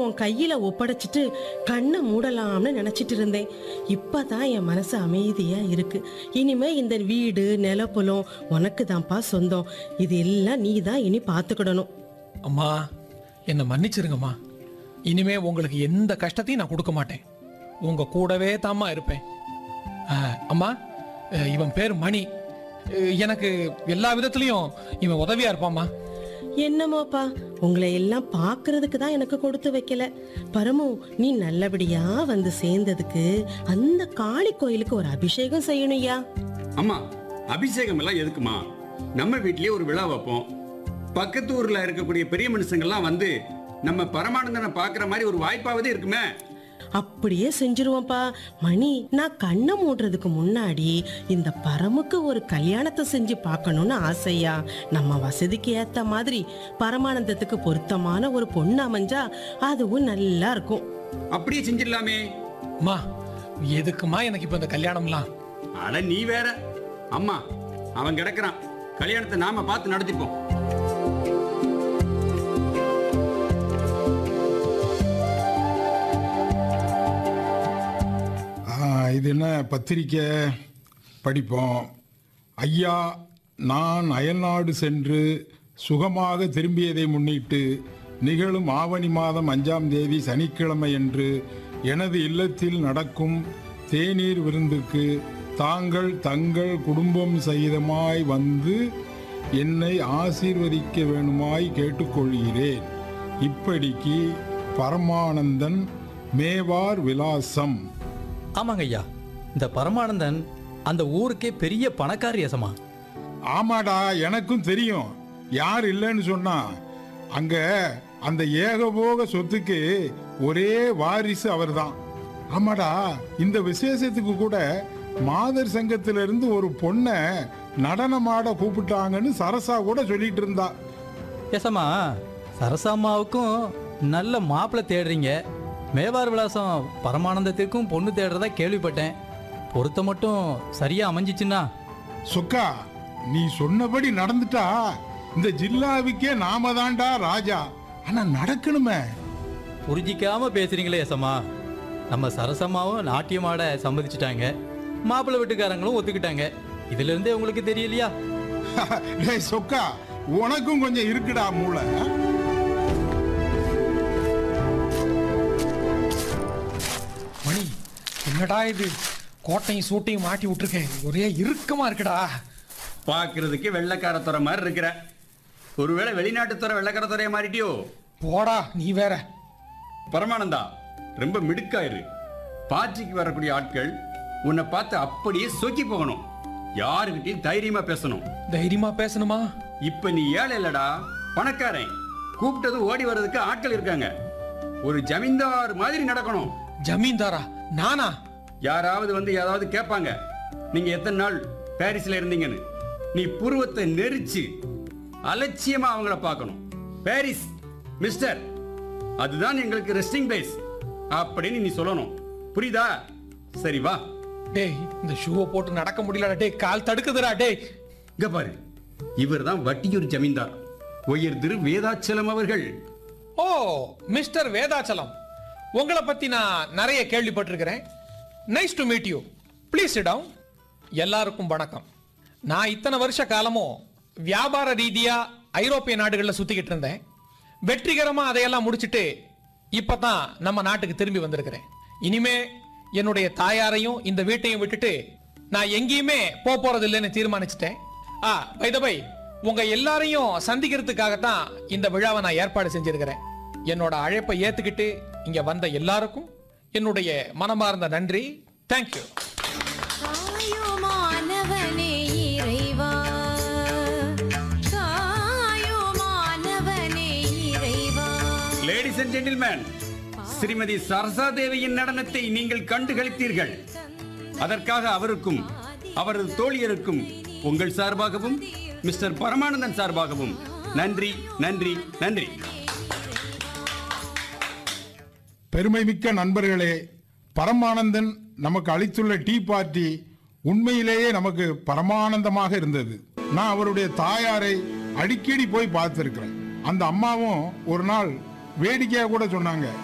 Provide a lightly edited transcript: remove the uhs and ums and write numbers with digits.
உன் கையில ஒப்படைச்சிட்டு கண்ணை மூடலாம்னு நினைச்சிட்டு இருந்தேன். இப்பதான் என் மனசு அமைதியா இருக்கு. இனிமே இந்த வீடு நிலப்புலம் உனக்கு தான்ப்பா சொந்தம். இது எல்லாம் நீ தான் இனி பார்த்துக்கிடணும். அம்மா, என்னை மன்னிச்சிருங்கம்மா. இனிமே உங்களுக்கு எந்த கஷ்டத்தையும் நான் கொடுக்க மாட்டேன். உங்க கூடவே தாம்மா இருப்பேன். அம்மா, இவன் பேர் மணி. எனக்கு எல்லா விதத்துலயும் இவன் உதவியா இருப்பாம்மா. என்னமோப்பா, உங்களை எல்லாம் பார்க்கறதுக்கு தான் எனக்கு கொடுத்து வைக்கல. பரமு, நீ நல்லபடியா வந்து சேர்ந்ததுக்கு அந்த காளி கோயிலுக்கு ஒரு அபிஷேகம் செய்யணும்யா. அம்மா, அபிஷேகம் எல்லாம் எதுக்குமா? நம்ம வீட்லயே ஒரு விழா வைப்போம். பக்கத்து ஊர்ல இருக்கக்கூடிய பெரிய மனுஷங்கள்லாம் வந்து நம்ம பரமானந்தனை பார்க்குற மாதிரி ஒரு வாய்ப்பாவது இருக்குமே. அப்படியே செஞ்சிருவோம்ப்பா. மணி, நான் கண்ணை மூடுறதுக்கு முன்னாடி இந்த பரமுக்கு ஒரு கல்யாணத்தை செஞ்சு பார்க்கணும்னு ஆசையா. நம்ம வசதிக்கு ஏத்த மாதிரி பரமானந்தத்துக்கு பொருத்தமான ஒரு பொண்ணு அமைஞ்சா அதுவும் நல்லா இருக்கும். அப்படியே செஞ்சிடலாமே. அம்மா, எதுக்குமா எனக்கு இப்ப இந்த கல்யாணம்லாம்? அட நீ வேற. அம்மா, அவன் கிடக்குறான். கல்யாணத்தை நாம பார்த்து நடத்திப்போம். இது என்ன பத்திரிக்கை? படிப்போம். ஐயா, நான் அயல்நாடு சென்று சுகமாக திரும்பியதை முன்னிட்டு நிகழும் ஆவணி மாதம் 5ஆம் தேதி சனிக்கிழமை அன்று எனது இல்லத்தில் நடக்கும் தேநீர் விருந்துக்கு தாங்கள் தங்கள் குடும்பம் சகிதமாய் வந்து என்னை ஆசீர்வதிக்க வேணுமாய் கேட்டுக்கொள்கிறேன். இப்படிக்கு பரமானந்தன், மேவார் விலாசம். ஆமாங்க ஐயா, இந்த பரமானந்தன் அந்த ஊருக்கே பெரிய பணக்கார யசமா. ஆமாடா, எனக்கும் தெரியும். யார் இல்லைன்னு சொன்னா? அங்க அந்த ஏகபோக சொத்துக்கு ஒரே வாரிசு அவர்தான். ஆமாடா, இந்த விசேஷத்துக்கு கூட மாதர் சங்கத்திலிருந்து ஒரு பொண்ணை நடனமாட கூப்பிட்டாங்கன்னு சரசா கூட சொல்லிட்டு இருந்தா. யசமா, சரசாமாவுக்கும் நல்ல மாப்பிள்ளை தேடுறீங்க. மேவார் விலாசம் பரமானந்தத்திற்கும் பொண்ணு தேடுறதா கேள்விப்பட்டேன். பொருத்த மட்டும் சரியா அமைஞ்சிச்சுன்னா? சொக்கா, நீ சொன்னபடி நடந்துட்டா இந்த ஜில்லாவுக்கே நாம தான்டா ராஜா. ஆனா நடக்கணுமே. புரிஞ்சிக்காம பேசுறீங்களே யசமா. நம்ம சரசம்மாவும் நாட்டியமாட சம்மதிச்சிட்டாங்க, மாப்பிள்ளை வீட்டுக்காரங்களும் ஒத்துக்கிட்டாங்க. இதுல இருந்தே உங்களுக்கு தெரியலையா? டேய் சொக்கா, உனக்கும் கொஞ்சம் இருக்குடா மூளை. மணி, என்னடா இது? கோட்டையும் சூட்டையும் மாட்டி விட்டுருக்கேன். ஒரே இறுக்கமா இருக்குடா. பார்க்கறதுக்கு வெள்ளைக்கார துறை மாதிரி இருக்கிற. ஒருவேளை வெளிநாட்டு துறை வெள்ளைக்கார துறையை மாறிட்டியோ? போடா, நீ வேற. பரமானந்தா, ரொம்ப மிடுக்காயிரு. பார்ட்டிக்கு வரக்கூடிய ஆட்கள் உன்னை பார்த்து அப்படியே சொக்கி போகணும். யாருக்கிட்டையும் தைரியமா பேசணும். தைரியமா பேசணுமா? இப்ப நீ ஏழை இல்லடா, பணக்காரன். கூப்பிட்டது ஓடி வர்றதுக்கு ஆட்கள் இருக்காங்க. ஒரு ஜமீன்தார் மாதிரி நடக்கணும். ஜமீன்தாரா? நானா? யாராவது வந்து ஏதாவது கேட்பாங்க, நீங்க எத்தனை நாள் பாரிஸ்ல இருந்தீங்கன்னு. நீ புருவத்தை நெரிச்சு அலட்சியமா அவங்கள பார்க்கணும். பாரிஸ் மிஸ்டர், அதுதான் எங்களுக்கு ரெஸ்டிங் பிளேஸ் அப்படின்னு நீ சொல்லணும். புரியுதா? சரி வா. டேய், இந்த ஷூவை போட்டு நடக்க முடியலடா. டேய், கால் தடுக்குதுடா. டேய், இங்க பாரு, இவர் தான் வட்டியூர் ஜமீன்தார், உயர் திரு வேதாச்சலம் அவர்கள். ஓ, மிஸ்டர் வேதாச்சலம், உங்களை பத்தி நான் நிறைய கேள்விப்பட்டிருக்கிறேன். Nice to meet you. Please sit down. எல்லாருக்கும் வணக்கம். நான் இத்தனை வருஷ காலமும் வியாபார ரீதியா ஐரோப்பிய நாடுகளில் சுத்திக்கிட்டு இருந்தேன். வெற்றிகரமா அதையெல்லாம் முடிச்சிட்டு இப்பதான் நம்ம நாட்டுக்கு திரும்பி வந்திருக்கிறேன். இனிமே என்னுடைய தாயாரையும் இந்த வீட்டையும் விட்டுட்டு நான் எங்கேயுமே போறது இல்லைன்னு தீர்மானிச்சிட்டேன். பை த பை, உங்க எல்லாரையும் சந்திக்கிறதுக்காகத்தான் இந்த விழாவை நான் ஏற்பாடு செஞ்சிருக்கிறேன். என்னோட அழைப்பை ஏத்துக்கிட்டு இங்க வந்த எல்லாருக்கும் என்னுடைய மனமார்ந்த நன்றி. Thank you. Ladies and gentleman, Srimathi Sarasa தேவியின் நடனத்தை நீங்கள் கண்டுகளித்தீர்கள். அதற்காக அவருக்கும் அவரது தோழியருக்கும் உங்கள் சார்பாகவும் மிஸ்டர் பரமானந்தன் சார்பாகவும் நன்றி, நன்றி, நன்றி. பெருமைமிக்க நண்பர்களே, பரமானந்தன் நமக்கு அளித்துள்ள டீ பார்ட்டி உண்மையிலேயே நமக்கு பரமானந்தமாக இருந்தது. நான் அவருடைய தாயாரை அடிக்கடி போய் பார்த்திருக்கிறேன். அந்த அம்மாவும் ஒரு நாள் வேடிக்கையா கூட சொன்னாங்க,